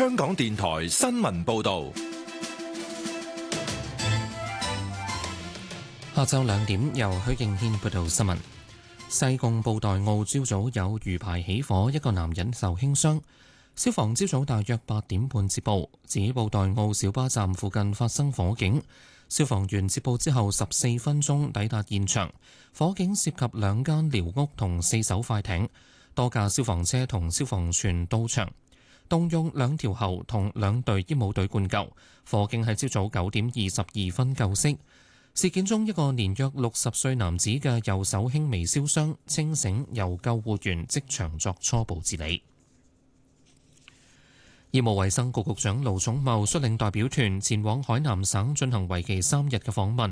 香港電台新聞報道。 下晝2點，由許敬軒報道新聞。西貢布袋澳朝早有魚排起火，一個男人受輕傷。消防朝早大約8點半接報，指布袋澳小巴站附近發生火警。消防員接報之後14分鐘抵達現場，火警涉及2間寮屋同4艘快艇，多架消防車同消防船到場，動用2條喉同2隊煙霧隊灌救。火警喺朝早9點22分救熄。事件中，一個年約60歲男子嘅右手輕微燒傷，清醒，由救護員即場作初步治理。醫務衛生局局長盧寵茂率領代表團前往海南省進行為期3日嘅訪問。